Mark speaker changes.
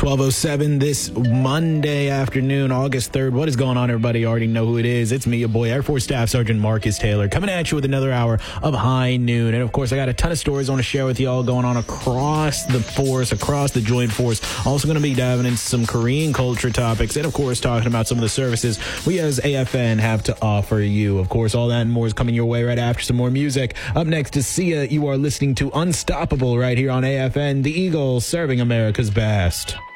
Speaker 1: 12:07 this Monday afternoon, August 3rd. What is going on, everybody? You already know who it is. It's me, your boy, Air Force Staff Sergeant Marcus Taylor, coming at you with another hour of High Noon. And, of course, I got a ton of stories I want to share with y'all going on across the force, across the Joint Force. Also going to be diving into some Korean culture topics and, of course, talking about some of the services we as AFN have to offer you. Of course, all that and more is coming your way right after some more music. Up next is Sia. You are listening to Unstoppable right here on AFN, the Eagles serving America's best.